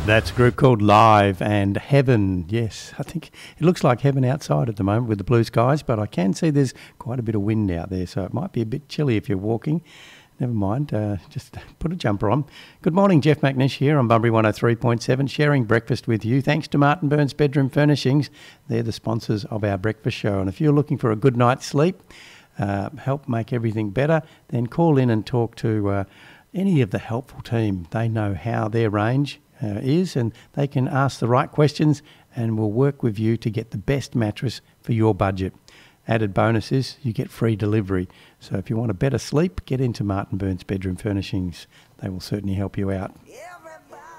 That's a group called Live and Heaven. Yes, I think it looks like heaven outside at the moment with the blue skies, but I can see there's quite a bit of wind out there, so it might be a bit chilly if you're walking. Never mind, just put a jumper on. Good morning, Jeff McNish here on Bunbury 103.7, sharing breakfast with you. Thanks to Martin Burns Bedroom Furnishings. They're the sponsors of our breakfast show. And if you're looking for a good night's sleep, help make everything better, then call in and talk to any of the helpful team. They know how their range is, and they can ask the right questions and will work with you to get the best mattress for your budget. Added bonus is you get free delivery. So if you want a better sleep, get into Martin Burns Bedroom Furnishings. They will certainly help you out. Yeah.